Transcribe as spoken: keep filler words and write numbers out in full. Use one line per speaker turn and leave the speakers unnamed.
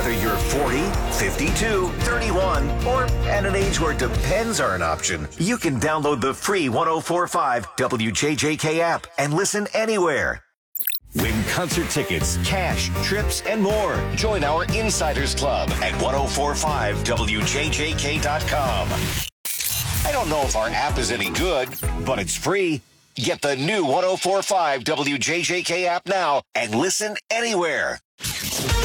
Whether you're forty, fifty-two, thirty-one, or at an age where depends are an option, you can download the free one oh four point five W J J K app and listen anywhere. Win concert tickets, cash, trips, and more. Join our Insiders Club at ten forty-five W J J K dot com. I don't know if our app is any good, but it's free. Get the new ten forty-five W J J K app now and listen anywhere.